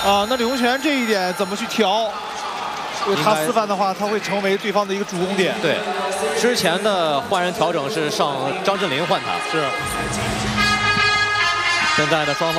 啊，那李洪权这一点怎么去调？因为他4犯的话，他会成为对方的一个主攻点。 对，之前的换人调整是上张镇麟换他。 是。现在的双方。